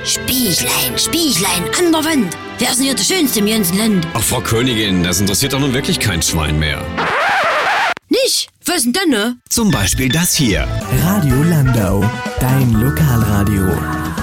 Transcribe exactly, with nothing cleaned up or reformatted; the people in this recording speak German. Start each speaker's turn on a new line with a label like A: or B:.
A: Spieglein, Spieglein an der Wand. Wer ist denn hier der Schönste im ganzen Land?
B: Ach, Frau Königin, das interessiert doch nun wirklich kein Schwein mehr.
A: Nicht? Was ist denn denn, ne?
B: Zum Beispiel das hier.
C: Radio Landau, dein Lokalradio.